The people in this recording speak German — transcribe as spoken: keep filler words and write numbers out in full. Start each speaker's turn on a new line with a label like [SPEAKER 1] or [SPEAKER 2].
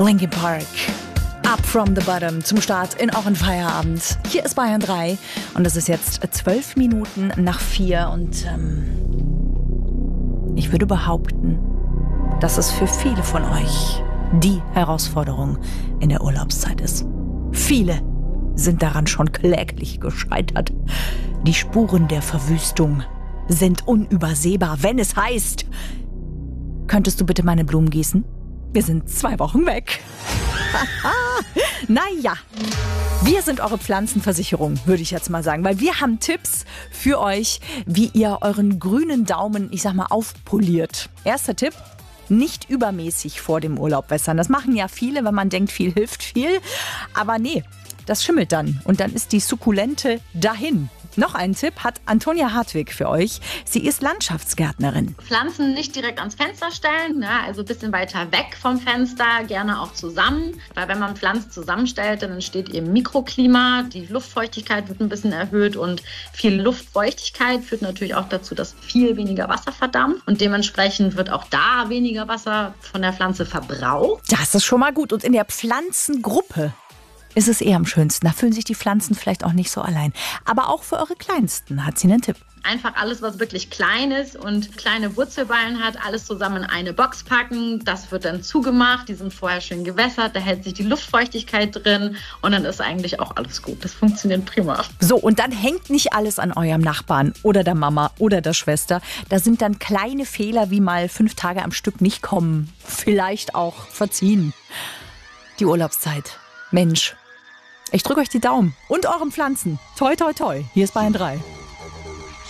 [SPEAKER 1] Linkin Park. Up from the bottom zum Start in euren Feierabend. Hier ist Bayern drei und es ist jetzt zwölf Minuten nach vier und ähm, ich würde behaupten, dass es für viele von euch die Herausforderung in der Urlaubszeit ist. Viele sind daran schon kläglich gescheitert. Die Spuren der Verwüstung sind unübersehbar, wenn es heißt, könntest du bitte meine Blumen gießen? Wir sind zwei Wochen weg. Naja, wir sind eure Pflanzenversicherung, würde ich jetzt mal sagen. Weil wir haben Tipps für euch, wie ihr euren grünen Daumen, ich sag mal, aufpoliert. Erster Tipp: nicht übermäßig vor dem Urlaub wässern. Das machen ja viele, wenn man denkt, viel hilft viel. Aber nee, das schimmelt dann. Und dann ist die Sukkulente dahin. Noch einen Tipp hat Antonia Hartwig für euch. Sie ist Landschaftsgärtnerin.
[SPEAKER 2] Pflanzen nicht direkt ans Fenster stellen, ne? Also ein bisschen weiter weg vom Fenster, gerne auch zusammen. Weil wenn man Pflanzen zusammenstellt, dann entsteht eben Mikroklima, die Luftfeuchtigkeit wird ein bisschen erhöht und viel Luftfeuchtigkeit führt natürlich auch dazu, dass viel weniger Wasser verdampft und dementsprechend wird auch da weniger Wasser von der Pflanze verbraucht.
[SPEAKER 1] Das ist schon mal gut. Und in der Pflanzengruppe ist es eher am schönsten. Da fühlen sich die Pflanzen vielleicht auch nicht so allein. Aber auch für eure Kleinsten hat sie einen Tipp.
[SPEAKER 2] Einfach alles, was wirklich klein ist und kleine Wurzelballen hat, alles zusammen in eine Box packen. Das wird dann zugemacht. Die sind vorher schön gewässert. Da hält sich die Luftfeuchtigkeit drin und dann ist eigentlich auch alles gut. Das funktioniert prima.
[SPEAKER 1] So, und dann hängt nicht alles an eurem Nachbarn oder der Mama oder der Schwester. Da sind dann kleine Fehler wie mal fünf Tage am Stück nicht kommen. Vielleicht auch verziehen. Die Urlaubszeit. Mensch. Ich drücke euch die Daumen und euren Pflanzen. Toi, toi, toi. Hier ist Bayern drei.